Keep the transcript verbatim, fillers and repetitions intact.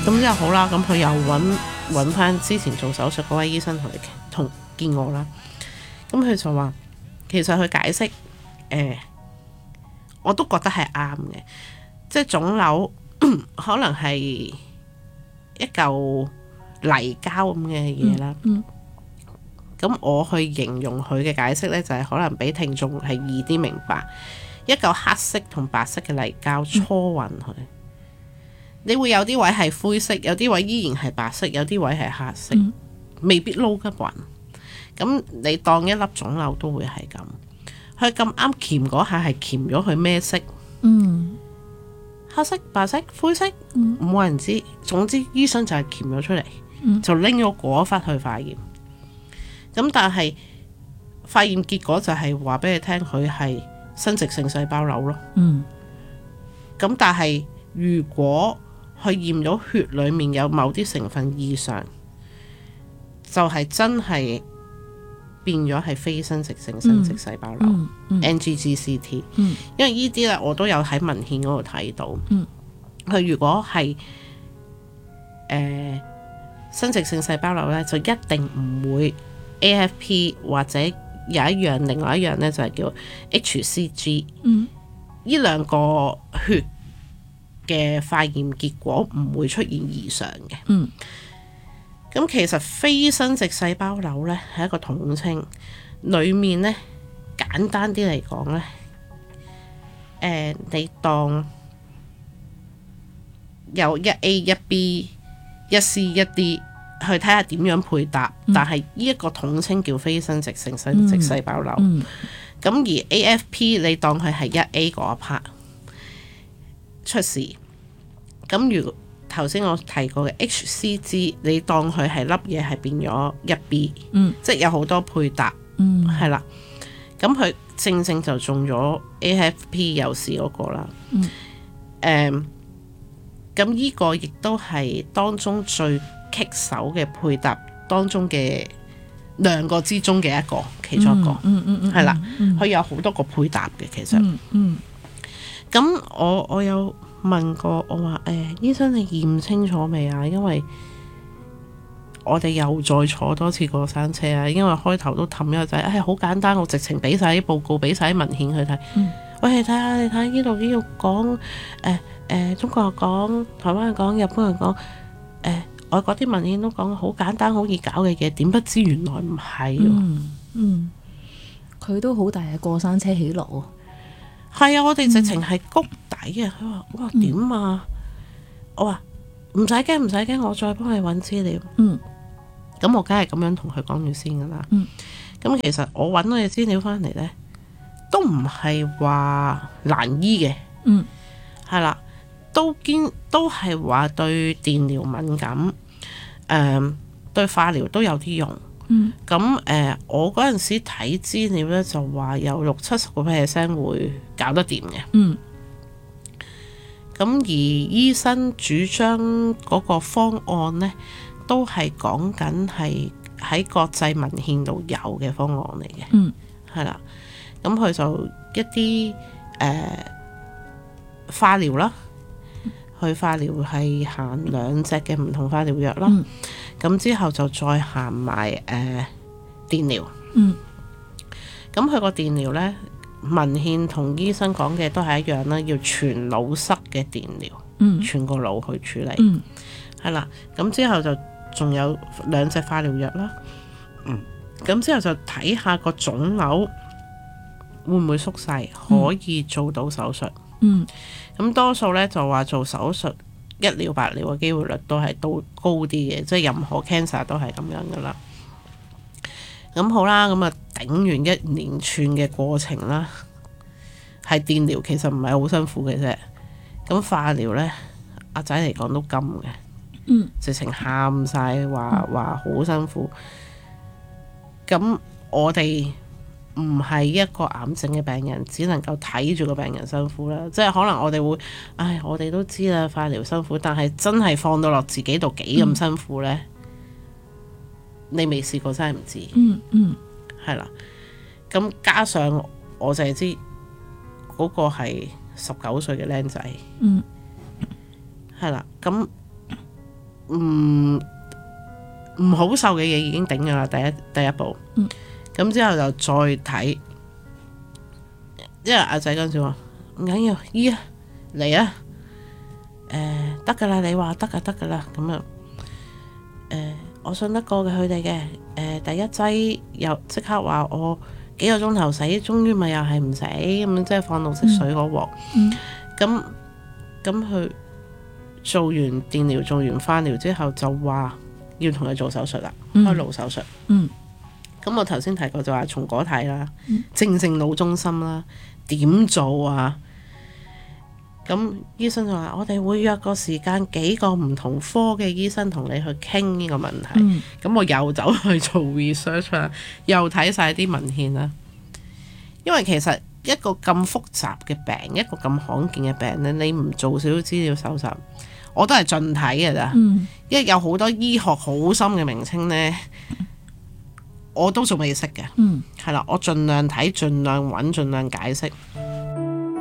咁之後好啦，咁佢又揾揾翻之前做手術嗰位醫生同你同見我啦。咁佢就話，其實佢解釋，誒、呃，我都覺得係啱嘅，即係腫瘤可能係一嚿泥膠咁嘅嘢啦。 嗯。 咁、嗯、我去形容佢嘅解釋呢，就係、是、可能俾聽眾係易啲明白，一嚿黑色同白色嘅泥膠搓勻佢。嗯你會有啲位係灰色，有啲位依然係白色，有啲位係黑色，嗯、未必撈得勻。咁你當一粒腫瘤都會係咁。佢咁啱鉗嗰下係鉗咗佢咩色？ 嗯， 黑色、白色、灰色，冇、嗯、人知。總之醫生就係鉗咗出嚟， 嗯、 就拎咗嗰忽去化驗。咁但係化驗結果就係話俾你聽，佢係生殖性細胞瘤咯。 嗯。 咁但係如果佢驗咗血裡面有某啲成分異常，就係、是、真係變咗係非生殖性生殖細胞瘤、嗯嗯、N G G C T、嗯、因為呢啲咧我都有喺文獻嗰度睇到，佢、嗯、如果係誒、呃、生殖性細胞瘤咧，就一定唔會 A F P 或者有一樣另外一樣咧就係叫 H C G， 呢、嗯、兩個血嘅化驗結果唔會出現異常嘅。嗯，咁其實非生殖細胞瘤呢係一個統稱，裡面呢簡單啲嚟講呢，誒、呃、你當有一 A 一 B 一 C 一 D 去睇下點樣配搭，嗯、但係呢一個統稱叫非生殖性生殖細胞瘤。咁、嗯嗯、而 A F P 你當佢係一 A 嗰一 part。出事，咁如果頭先我提過嘅 H C G， 你當佢係粒嘢係變咗一 B，嗯、即係有好多配搭，係、嗯、啦，咁佢正正就中咗 A F P 有事嗰個啦。誒、嗯，咁呢、um, 個亦都係當中最棘手嘅配搭當中嘅兩個之中嘅一個，其中一個，嗯嗯嗯，係、嗯、啦，佢、嗯、有好多個配搭嘅其實。嗯嗯咁我我有問過我話誒、欸、醫生你驗清楚未啊？因為我哋又再坐多次過山車啊！因為開頭都氹咗個仔，誒好簡單，我直情俾晒啲報告，俾晒啲文獻去睇。嗯、喂，睇下你睇呢度呢度講誒誒中國人講，台灣人講，日本人講，誒、呃、外國啲文獻都講好簡單好易搞嘅嘢，點不知原來唔係喎。 嗯，佢、嗯、都好大嘅過山車起落喎。 係啊，我哋直情係谷底啊！佢話：哇點啊？嗯、我話唔使驚，唔使驚，我再幫你揾資料。嗯，咁我梗係咁樣同佢講住先噶啦。嗯，咁其實我揾到嘅資料翻嚟呢，都唔係話難醫嘅。嗯，係啦，都堅都係話對電療敏感，誒、呃、對化療都有啲用。咁誒、嗯呃，我嗰陣時睇資料咧，就話有六七十個 percent 會搞得掂嘅。嗯。咁而醫生主張嗰個方案咧，都係講緊係喺國際文獻度有嘅方案嚟嘅。嗯。係啦。咁佢就一啲誒、呃、化療啦，佢化療係行兩隻嘅唔同化療藥啦。嗯。咁之後就再行埋誒、呃、電療。嗯。咁佢個電療呢，文獻同醫生講嘅都係一樣啦，要全腦塞嘅電療。嗯。全個腦去處理。嗯。係啦。咁之後就仲有兩隻化療藥啦。嗯。咁之後就睇下個腫瘤會唔會縮細，可以做到手術。嗯。咁多數呢，就話做手術。一了百了嘅機會率都係都高啲嘅，即係任何 cancer 都係咁樣噶啦。咁好啦，咁啊頂完一連串嘅過程啦，係電療其實唔係好辛苦嘅啫。咁化療呢，阿仔嚟講都金嘅，嗯，直情喊晒話話好辛苦。咁我哋唔係一個癌症嘅病人，只能夠睇住個病人辛苦啦。即係可能我哋會，唉，我哋都知啦，化療辛苦，但係真係放到落自己度幾咁辛苦呢？嗯、你未試過真係唔知。嗯嗯，係啦。咁加上我就係知嗰個係十九歲嘅僆仔。嗯，係啦。咁唔唔好受嘅嘢已經頂咗啦，第一第一步。咁、嗯、之後就再睇，因為阿仔嗰陣時話唔緊要，醫啊嚟啊，誒得噶啦，你話得啊得噶啦，咁樣誒我信得過嘅佢哋嘅，誒、呃、第一劑又即刻話我幾個鐘頭死，終於咪又係唔死咁樣，即係放綠色水嗰鑊。咁咁佢做完電療，做完化療之後就話要同佢做手術啦，嗯、開腦手術。嗯，咁我頭先提過就話松果體啦，嗯、正正腦中心啦，點做啊？咁醫生就話我哋會約個時間，幾個唔同科嘅醫生同你去傾呢個問題。咁、嗯、我又走去做 research 啦，又睇晒啲文獻啦。因為其實一個咁複雜嘅病，一個咁罕見嘅病咧，你唔做少少資料搜集，我都係盡睇嘅咋。嗯、因為有好多醫學好深嘅名稱呢，我都仲未識嘅。係啦、嗯，我盡量睇，盡量揾，盡量解釋。